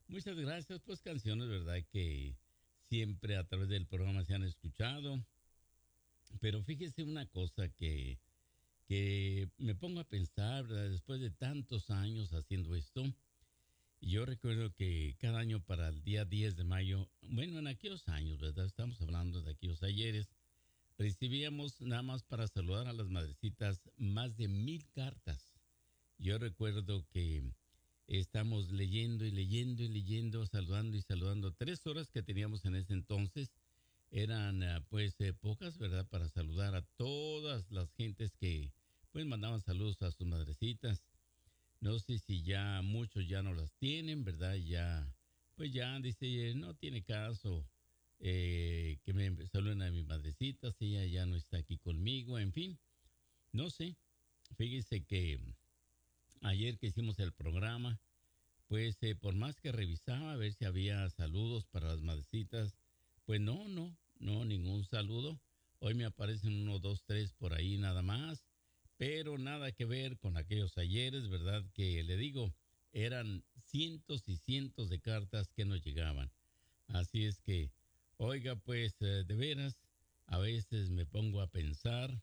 Muchas gracias, pues canciones, ¿verdad? Que siempre a través del programa se han escuchado. Pero fíjese una cosa que me pongo a pensar, ¿verdad? Después de tantos años haciendo esto, yo recuerdo que cada año para el día 10 de mayo, bueno, en aquellos años, ¿verdad? Estamos hablando de aquellos ayeres, recibíamos nada más para saludar a las madrecitas más de 1000 cartas. Yo recuerdo que estamos leyendo y leyendo y leyendo, saludando y saludando. 3 horas que teníamos en ese entonces eran pocas, ¿verdad? Para saludar a todas las gentes que pues mandaban saludos a sus madrecitas. No sé si ya muchos ya no las tienen, ¿verdad? Ya, pues ya dice, no tiene caso que me saluden a mi madrecita, si ella ya no está aquí conmigo, en fin, no sé. Fíjese que ayer que hicimos el programa, pues por más que revisaba a ver si había saludos para las madrecitas, pues no, ningún saludo. Hoy me aparecen uno, dos, tres por ahí nada más, pero nada que ver con aquellos ayeres, ¿verdad? Que le digo, eran cientos y cientos de cartas que nos llegaban. Así es que, oiga, pues de veras, a veces me pongo a pensar,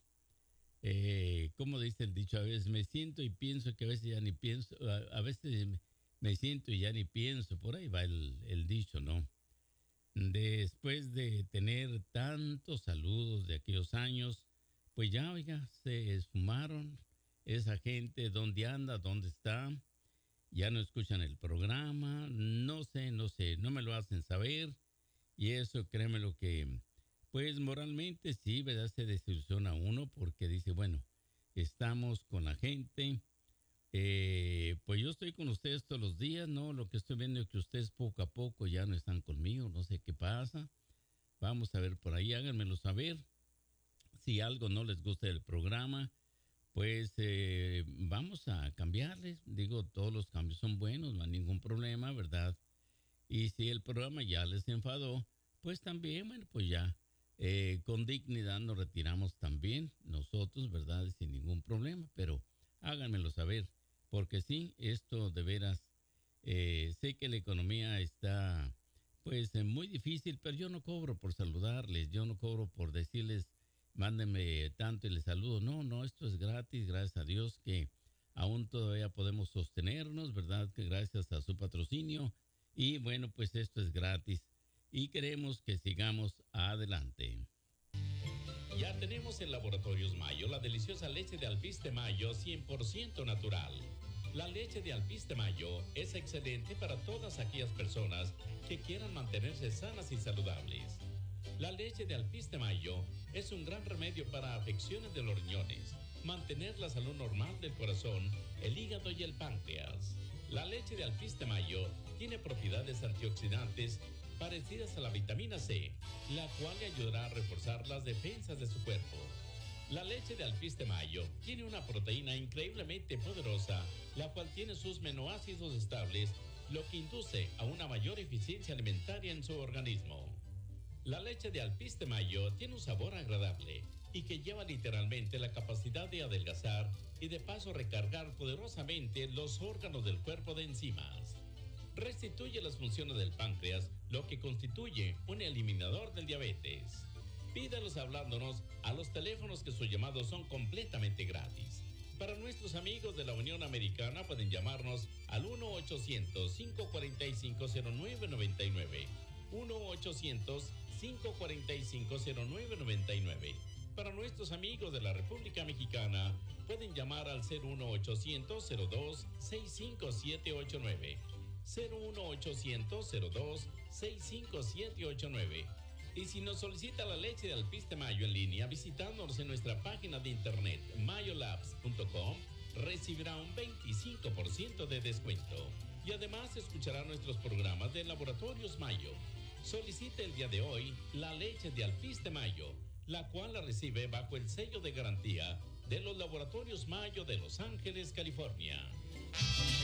como dice el dicho, a veces me siento y pienso que a veces ya ni pienso, a veces me siento y ya ni pienso, por ahí va el dicho, ¿no? Después de tener tantos saludos de aquellos años, pues ya, oiga, se esfumaron esa gente, ¿dónde anda? ¿Dónde está? Ya no escuchan el programa, no sé, no me lo hacen saber. Y eso, créeme lo que, pues moralmente sí, ¿verdad? Se desilusiona uno porque dice, bueno, estamos con la gente. Pues yo estoy con ustedes todos los días, ¿no? Lo que estoy viendo es que ustedes poco a poco ya no están conmigo, no sé qué pasa. Vamos a ver por ahí, háganmelo saber. Si algo no les gusta del programa, pues vamos a cambiarles. Digo, todos los cambios son buenos, no hay ningún problema, ¿verdad? Y si el programa ya les enfadó, pues también, bueno, pues ya, con dignidad nos retiramos también nosotros, ¿verdad? Sin ningún problema, pero háganmelo saber, porque sí, esto de veras, sé que la economía está, pues, muy difícil, pero yo no cobro por saludarles, yo no cobro por decirles, mándenme tanto y les saludo. No, no, esto es gratis, gracias a Dios que aún todavía podemos sostenernos, ¿verdad? Que gracias a su patrocinio. Y bueno, pues esto es gratis y queremos que sigamos adelante. Ya tenemos en Laboratorios Mayo la deliciosa leche de Alpiste Mayo 100% natural. La leche de Alpiste Mayo es excelente para todas aquellas personas que quieran mantenerse sanas y saludables. La leche de Alpiste Mayo es un gran remedio para afecciones de los riñones, mantener la salud normal del corazón, el hígado y el páncreas. La leche de Alpiste Mayo tiene propiedades antioxidantes parecidas a la vitamina C, la cual le ayudará a reforzar las defensas de su cuerpo. La leche de Alpiste Mayo tiene una proteína increíblemente poderosa, la cual tiene sus aminoácidos estables, lo que induce a una mayor eficiencia alimentaria en su organismo. La leche de Alpiste Mayo tiene un sabor agradable y que lleva literalmente la capacidad de adelgazar y de paso recargar poderosamente los órganos del cuerpo de enzimas. Restituye las funciones del páncreas, lo que constituye un eliminador del diabetes. Pídalos hablándonos a los teléfonos que sus llamados son completamente gratis. Para nuestros amigos de la Unión Americana pueden llamarnos al 1-800-545-0999. 1-800-545-0999. Para nuestros amigos de la República Mexicana, pueden llamar al 01800-02-65789. 01800-02-65789. Y si nos solicita la leche de Alpiste Mayo en línea, visitándonos en nuestra página de internet mayolabs.com, recibirá un 25% de descuento. Y además escuchará nuestros programas de Laboratorios Mayo. Solicite el día de hoy la leche de Alpiste Mayo, la cual la recibe bajo el sello de garantía de los Laboratorios Mayo de Los Ángeles, California.